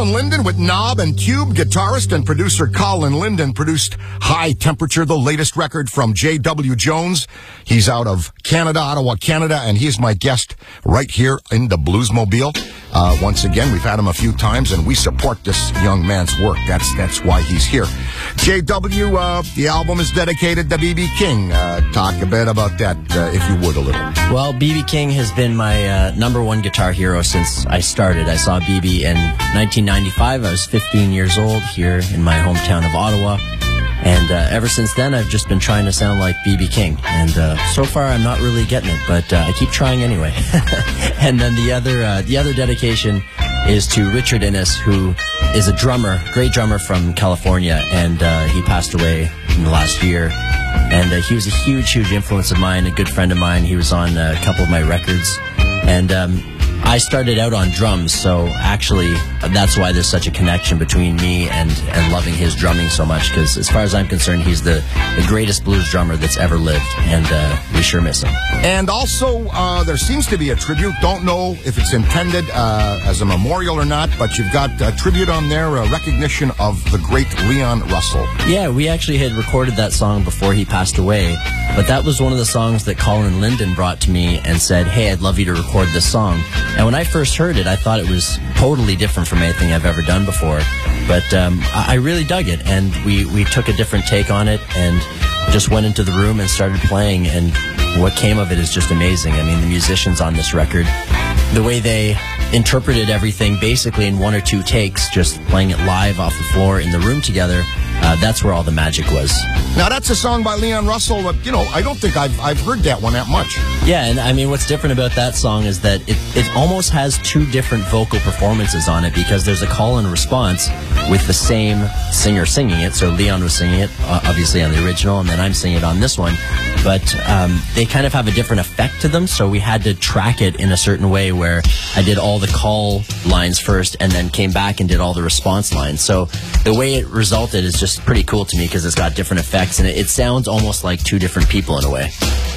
Colin Linden with Knob and Tube. Guitarist and producer Colin Linden produced High Temperature, the latest record from J.W. Jones. He's out of Canada, Ottawa, Canada, and he's my guest right here in the Bluesmobile. Once again, we've had him a few times, and we support this young man's work. That's why he's here. J.W., the album is dedicated to B.B. King. Talk a bit about that, if you would, a little. Well, B.B. King has been my number one guitar hero since I started. I saw B.B. in 1995. I was 15 years old here in my hometown of Ottawa. And ever since then, I've just been trying to sound like B.B. King. And so far, I'm not really getting it, but I keep trying anyway. And then the other dedication is to Richard Innes, who is a drummer, great drummer from California, and he passed away in the last year. And he was a huge, huge influence of mine, a good friend of mine. He was on a couple of my records. And I started out on drums, so actually that's why there's such a connection between me and loving his drumming so much, because as far as I'm concerned, he's the greatest blues drummer that's ever lived, and we sure miss him. And also, there seems to be a tribute. Don't know if it's intended as a memorial or not, but you've got a tribute on there, a recognition of the great Leon Russell. Yeah, we actually had recorded that song before he passed away, but that was one of the songs that Colin Linden brought to me and said, hey, I'd love you to record this song. And when I first heard it, I thought it was totally different from anything I've ever done before. But I really dug it, and we took a different take on it and just went into the room and started playing, and what came of it is just amazing. I mean, the musicians on this record, the way they interpreted everything basically in one or two takes, just playing it live off the floor in the room together, that's where all the magic was. Now, that's a song by Leon Russell, but, you know, I don't think I've heard that one that much. Yeah, and I mean, what's different about that song is that it almost has two different vocal performances on it, because there's a call and response with the same singer singing it. So Leon was singing it, obviously, on the original, and then I'm singing it on this one. But they kind of have a different effect to them, so we had to track it in a certain way where I did all the call lines first and then came back and did all the response lines. So the way it resulted is just pretty cool to me, because it's got different effects, and it sounds almost like two different people in a way.